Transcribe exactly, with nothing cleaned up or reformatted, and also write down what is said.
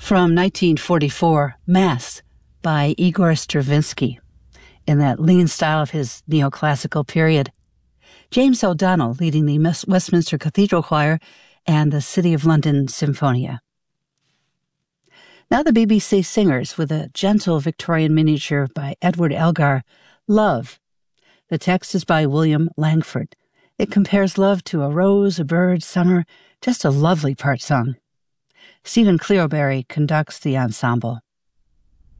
From nineteen forty-four, Mass by Igor Stravinsky, in that lean style of his neoclassical period. James O'Donnell leading the Westminster Cathedral Choir and the City of London Symphonia. Now the B B C Singers with a gentle Victorian miniature by Edward Elgar, Love. The text is by William Langford. It compares love to a rose, a bird, summer, just a lovely part sung. Stephen Cleoberry conducts the ensemble.